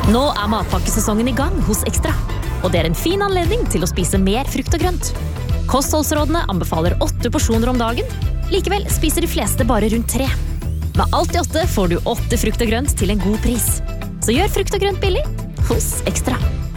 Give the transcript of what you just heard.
Nå matpakkesesongen i gang hos Ekstra, og det en fin anledning til å spise mer frukt og grønt. Kostholdsrådene anbefaler 8 porsjoner om dagen, likevel spiser de fleste bare rundt 3. Med alt i 8 får du 8 frukt og grønt til en god pris. Så gjør frukt og grønt billig hos Ekstra.